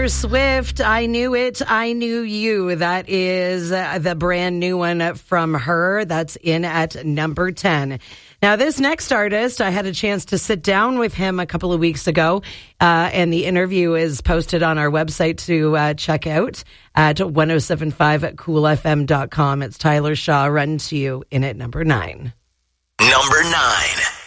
Taylor Swift, I Knew It, I Knew You. That is the brand new one from her. That's in at number 10. Now, this next artist, I had a chance to sit down with him a couple of weeks ago, and the interview is posted on our website to check out at 1075coolfm.com. It's Tyler Shaw, Run to You, in at number 9. Number 9.